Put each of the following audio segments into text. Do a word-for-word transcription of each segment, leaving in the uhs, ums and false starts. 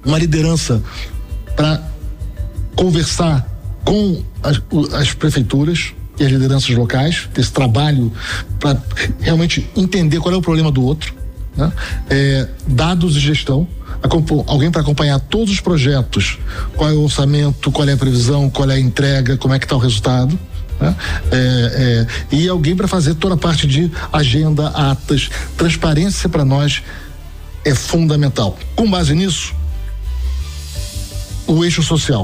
uma liderança para conversar com as, as prefeituras e as lideranças locais, esse trabalho para realmente entender qual é o problema do outro, né? É, dados de gestão, alguém para acompanhar todos os projetos, qual é o orçamento, qual é a previsão, qual é a entrega, como é que está o resultado, né? É, é, e alguém para fazer toda a parte de agenda, atas, transparência para nós é fundamental. Com base nisso, o eixo social,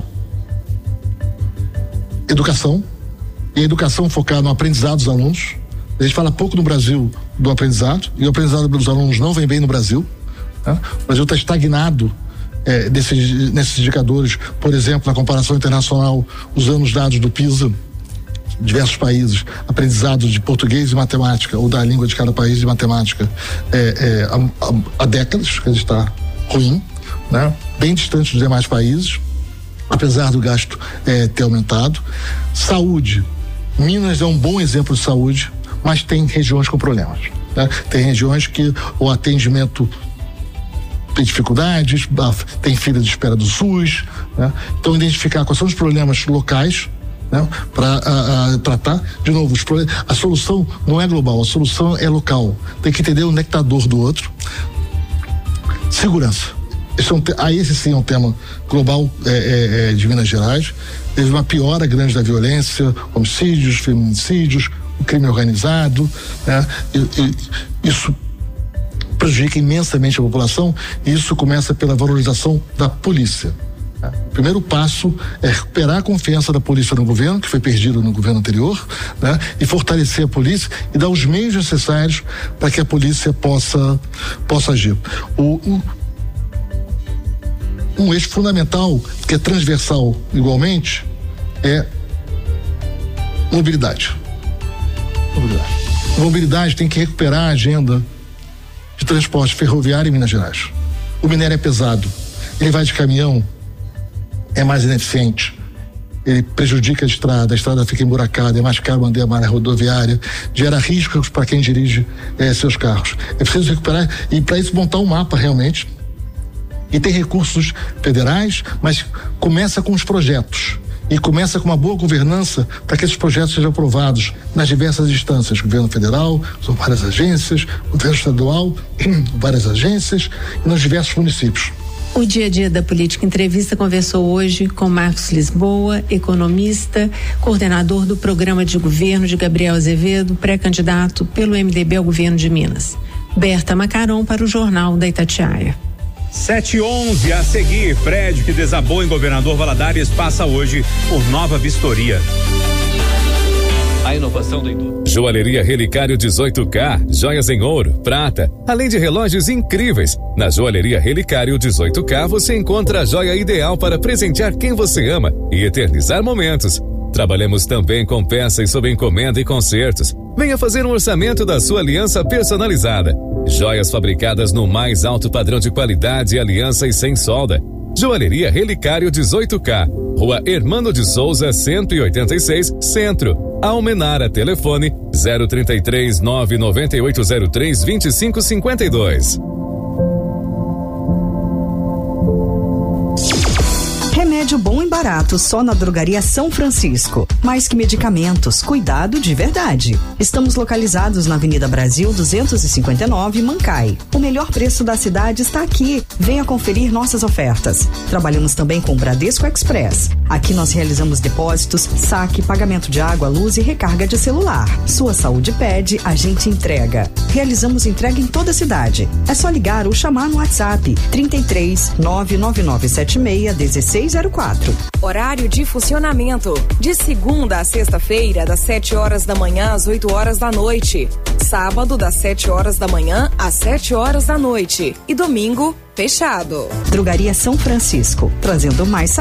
educação, e a educação focada no aprendizado dos alunos. A gente fala pouco no Brasil do aprendizado, e o aprendizado dos alunos não vem bem no Brasil, né? O Brasil está estagnado é, desses, nesses indicadores, por exemplo, na comparação internacional, usando os dados do PISA, diversos países, aprendizado de português e matemática, ou da língua de cada país de matemática, é, é, há, há décadas que a gente está ruim, né? Bem distante dos demais países, apesar do gasto é, ter aumentado. Saúde, Minas é um bom exemplo de saúde, mas tem regiões com problemas, né? Tem regiões que o atendimento tem dificuldades, tem fila de espera do SUS, né? Então identificar quais são os problemas locais, né? Para tratar, de novo, os problemas, a solução não é global, a solução é local, tem que entender onde é que está a dor do outro. Segurança, esse, é um te- ah, esse sim é um tema global é, é, é, de Minas Gerais. Teve uma piora grande da violência, homicídios, feminicídios, o crime organizado, né? E, e, isso prejudica imensamente a população, e isso começa pela valorização da polícia. O primeiro passo é recuperar a confiança da polícia no governo, que foi perdida no governo anterior, né? E fortalecer a polícia e dar os meios necessários para que a polícia possa, possa agir. O, o, um eixo fundamental, que é transversal igualmente, é mobilidade. Mobilidade. Mobilidade tem que recuperar a agenda de transporte ferroviário em Minas Gerais. O minério é pesado, ele vai de caminhão, é mais ineficiente, ele prejudica a estrada, a estrada fica emburacada, é mais caro manter a malha rodoviária, gera riscos para quem dirige eh, seus carros. É preciso recuperar e para isso montar um mapa realmente. E tem recursos federais, mas começa com os projetos e começa com uma boa governança para que esses projetos sejam aprovados nas diversas instâncias, governo federal, são várias agências, governo estadual, várias agências e nos diversos municípios. O Dia a Dia da Política Entrevista conversou hoje com Marcos Lisboa, economista, coordenador do programa de governo de Gabriel Azevedo, pré-candidato pelo M D B ao governo de Minas. Berta Macaron para o Jornal da Itatiaia. sete e onze a seguir, prédio que desabou em Governador Valadares passa hoje por nova vistoria. A inovação da indústria. Joalheria Relicário dezoito K, joias em ouro, prata, além de relógios incríveis. Na Joalheria Relicário dezoito K você encontra a joia ideal para presentear quem você ama e eternizar momentos. Trabalhamos também com peças sob encomenda e concertos. Venha fazer um orçamento da sua aliança personalizada. Joias fabricadas no mais alto padrão de qualidade, aliança e sem solda. Joalheria Relicário dezoito K, Rua Hermano de Souza, cento e oitenta e seis, Centro. Almenara, telefone zero trinta e três, nove nove oito zero três, vinte e cinco cinquenta e dois. Remédio bom e barato só na Drogaria São Francisco. Mais que medicamentos, cuidado de verdade. Estamos localizados na Avenida Brasil duzentos e cinquenta e nove, Mancai. O melhor preço da cidade está aqui. Venha conferir nossas ofertas. Trabalhamos também com o Bradesco Express. Aqui nós realizamos depósitos, saque, pagamento de água, luz e recarga de celular. Sua saúde pede, a gente entrega. Realizamos entrega em toda a cidade. É só ligar ou chamar no WhatsApp trinta e três, nove nove nove sete seis, dezesseis zero quatro. Horário de funcionamento: de segunda a sexta-feira, das sete horas da manhã às oito horas da noite. Sábado, das sete horas da manhã às sete horas da noite. E domingo, fechado. Drogaria São Francisco, trazendo mais